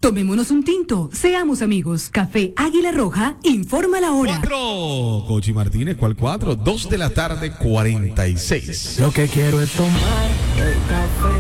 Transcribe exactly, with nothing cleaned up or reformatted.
Tomémonos un tinto, seamos amigos. Café Águila Roja, informa la hora. Cuatro, Cochi Martínez, ¿cuál cuatro? Dos de la tarde, cuarenta y seis. Lo que quiero es tomar el café